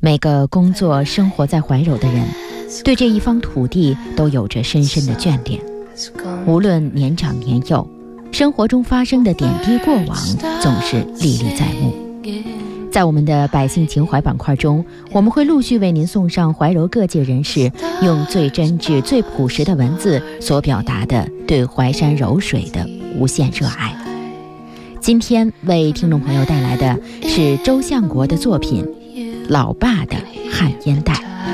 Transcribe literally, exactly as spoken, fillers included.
每个工作生活在怀柔的人，对这一方土地都有着深深的眷恋。无论年长年幼，生活中发生的点滴过往总是历历在目。在我们的百姓情怀板块中，我们会陆续为您送上怀柔各界人士用最真挚最朴实的文字所表达的对淮山柔水的无限热爱。今天为听众朋友带来的是周相国的作品《老爸的旱烟袋》。